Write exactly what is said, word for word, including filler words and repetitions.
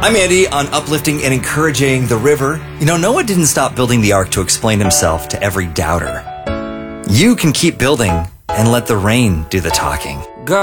I'm Andy on uplifting and encouraging the river. You know, Noah didn't stop building the ark to explain himself to every doubter. You can keep building and let the rain do the talking. God